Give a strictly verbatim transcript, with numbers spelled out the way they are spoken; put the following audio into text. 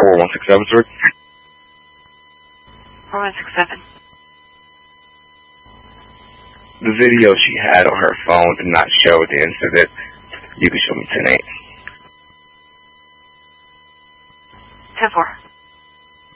four one six seven, sir. four one six seven. The video she had on her phone did not show the incident. You can show me ten eight. ten four.